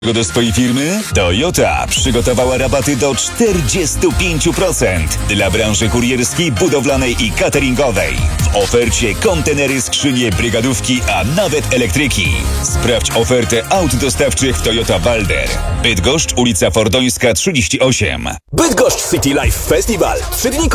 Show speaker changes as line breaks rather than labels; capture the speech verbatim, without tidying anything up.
Do swojej firmy? Toyota przygotowała rabaty do czterdzieści pięć procent dla branży kurierskiej, budowlanej i cateringowej. W ofercie kontenery, skrzynie, brygadówki, a nawet elektryki. Sprawdź ofertę aut dostawczych w Toyota Balder. Bydgoszcz, ulica Fordońska trzydzieści osiem.
Bydgoszcz City Life Festival. Trzy dni